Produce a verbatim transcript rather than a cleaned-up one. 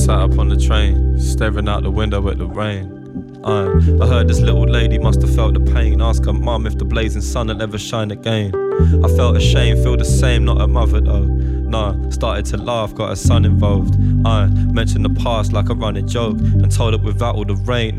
sat up on the train, staring out the window at the rain. Uh, I heard this little lady must have felt the pain. Ask her mum if the blazing sun will ever shine again. I felt ashamed, feel the same, not her mother though. Nah, started to laugh, got her son involved. I mentioned the past like a running joke and told her without all the rain